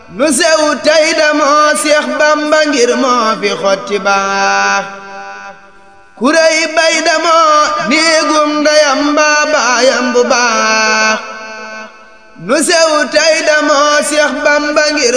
nu sew tey damoo Seex Bamba ngir moo fi xotti baax kuréy bay damoo néegum ndeyam mbaa baayam bu baax nu sew tey damoo Seex Bamba ngir